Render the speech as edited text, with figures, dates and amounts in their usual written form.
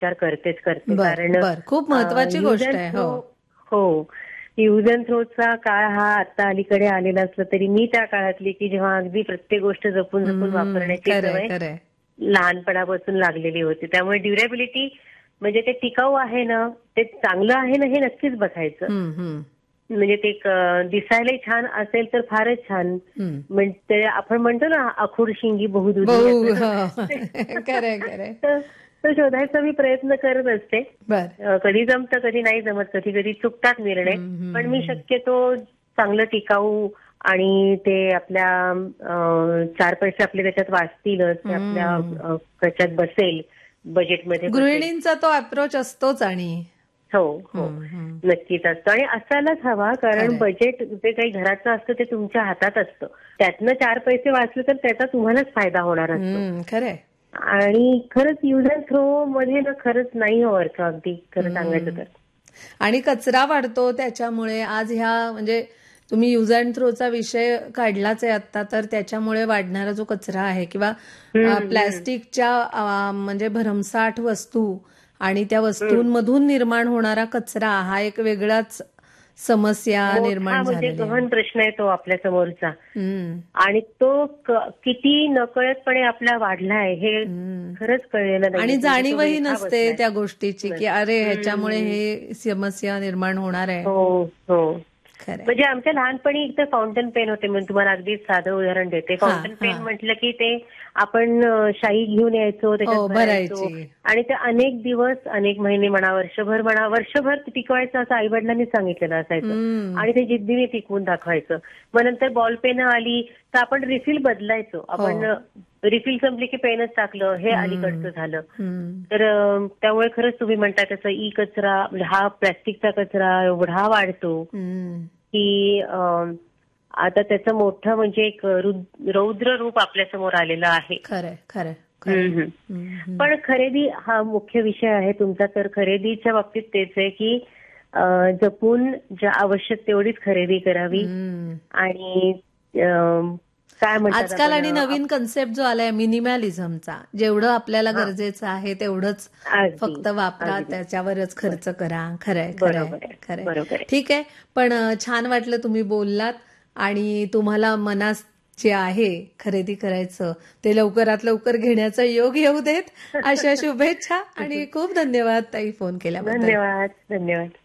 विचार करते. बर कारण बर, खूप महत्वाची गोष्ट आहे. हो हो, यूज अँड थ्रोचा काळ हा आता अलीकडे आलेला असला तरी मी त्या काळातली की जेव्हा अगदी प्रत्येक गोष्ट जपून जपून वापरण्याची खरंय सवय खरंय. लहानपणापासून लागलेली होती. त्यामुळे ड्युरेबिलिटी म्हणजे ते टिकाऊ आहे ना, ते चांगलं आहे ना हे नक्कीच बघायचं. म्हणजे ते दिसायलाही छान असेल तर फारच छान. म्हणजे आपण म्हणतो ना आखूड शिंगी बहुदुधी. खरंय खरंय. तो शोधायचा मी प्रयत्न करत असते. बर. कधी जमतं कधी नाही जमत, कधी कधी चुकतात निर्णय. पण मी शक्यतो चांगलं टिकाऊ आणि ते आपल्या 4 पैसे आपले त्याच्यात वाचतीलच, ते आपल्या त्याच्यात बसेल, बजेटमध्ये बसेल. गृहिणींचा तो अप्रोच असतोच. आणि हो हो, नक्कीच असतो आणि असायलाच हवा. कारण बजेट जे काही घराचं असतं ते तुमच्या हातात असतं. त्यातनं 4 पैसे वाचले तर त्याचा तुम्हालाच फायदा होणार असतो. खरंय. आणि खरंच यूज अँड थ्रो मध्ये ना खरंच नाही हो अर्थ, अगदी खरं सांगायचं तर. आणि कचरा वाढतो त्याच्यामुळे. आज ह्या म्हणजे तुम्ही यूज अँड थ्रोचा विषय काढलाच आहे आता, तर त्याच्यामुळे वाढणारा जो कचरा आहे किंवा प्लॅस्टिकच्या म्हणजे भरमसाठ वस्तू आणि त्या वस्तूंमधून निर्माण होणारा कचरा हा एक वेगळाच समस्या निर्माण म्हणजे झालेली आहे. गहन प्रश्न आहे तो आपल्या समोरचा. आणि तो किती नकळतपणे आपला वाढलाय हे खरंच कळलेलं नाही. आणि जाणीवही नसते त्या गोष्टीची की अरे ह्याच्यामुळे हे समस्या निर्माण होणार आहे. हो हो. खरं. म्हणजे आमच्या लहानपणी एक तर फाउंटन पेन होते. म्हणजे तुम्हाला अगदी साधं उदाहरण देते. फाउंटन पेन म्हटलं की ते आपण शाई घेऊन यायचो, त्याच्यात भरायचो आणि ते अनेक दिवस, अनेक महिने म्हणा, वर्षभर टिकवायचं असं आई वडिलांनी सांगितलेलं असायचं. आणि ते जिद्दीने टिकवून दाखवायचं. मग नंतर बॉल पेन आली तर आपण रिफिल बदलायचो. आपण रिफिल संपली की पेनच टाकलं, हे अलीकडचं झालं. तर त्यामुळे खरंच तुम्ही म्हणता तसं ई कचरा, हा प्लॅस्टिकचा कचरा एवढा वाढतो की आता त्याचं मोठं म्हणजे एक रौद्र रूप आपल्यासमोर आलेलं आहे. खरंय खरंय. पण खरेदी हा मुख्य विषय आहे तुमचा. तर खरेदीच्या बाबतीत तेच आहे की जपून ज्या आवश्यक तेवढीच खरेदी करावी. आणि काय म्हणतात आजकाल आणि नवीन कन्सेप्ट जो आलाय मिनिमॅलिझमचा, जेवढं आपल्याला गरजेचं आहे तेवढंच फक्त वापरा, त्याच्यावरच खर्च करा. खरंय खरंय खरंय. ठीक आहे. पण छान वाटलं तुम्ही बोललात. आणि तुम्हाला मनास जे आहे खरेदी करायचं ते लवकरात लवकर घेण्याचा योग येऊ देत, अशा शुभेच्छा. आणि खूप धन्यवाद ताई फोन केल्याबद्दल. धन्यवाद.